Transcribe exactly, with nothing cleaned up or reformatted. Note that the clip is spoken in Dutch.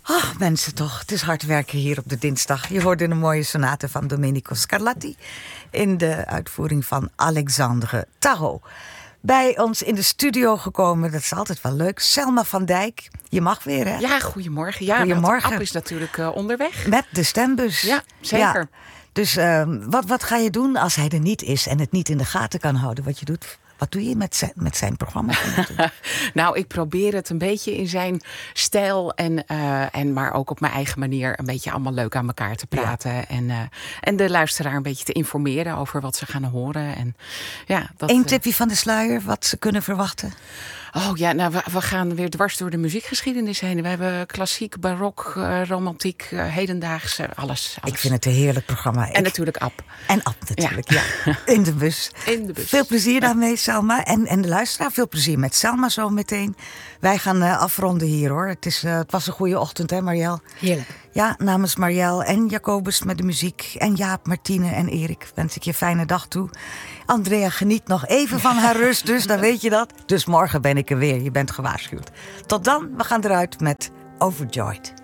Ach, mensen toch, het is hard werken hier op de dinsdag. Je hoorde een mooie sonate van Domenico Scarlatti in de uitvoering van Alexandre Tarot. Bij ons in de studio gekomen, dat is altijd wel leuk, Selma van Dijk. Je mag weer, hè? Ja, goedemorgen. Ja, Goedemorgen. App is natuurlijk uh, onderweg. Met de stembus. Ja, zeker. Ja. Dus uh, wat, wat ga je doen als hij er niet is en het niet in de gaten kan houden wat je doet? Wat doe je met zijn, met zijn programma? Nou, ik probeer het een beetje in zijn stijl en, uh, en maar ook op mijn eigen manier een beetje allemaal leuk aan elkaar te praten. Ja. En, uh, en de luisteraar een beetje te informeren over wat ze gaan horen. En, ja, dat, Eén tipje van de sluier, wat ze kunnen verwachten? Oh ja, nou, we, we gaan weer dwars door de muziekgeschiedenis heen. We hebben klassiek, barok, uh, romantiek, uh, hedendaags, uh, alles, alles. Ik vind het een heerlijk programma. En ik... natuurlijk App. En App natuurlijk, ja. ja. In de bus. In de bus. Veel plezier daarmee, Selma. En, en de luisteraar, veel plezier met Selma zo meteen. Wij gaan uh, afronden hier, hoor. Het, is, uh, het was een goede ochtend, hè, Marielle? Heerlijk. Ja, namens Marielle en Jacobus met de muziek. En Jaap, Martine en Erik wens ik je een fijne dag toe. Andrea geniet nog even van haar rust, dus dan weet je dat. Dus morgen ben ik er weer, je bent gewaarschuwd. Tot dan, we gaan eruit met Overjoyed.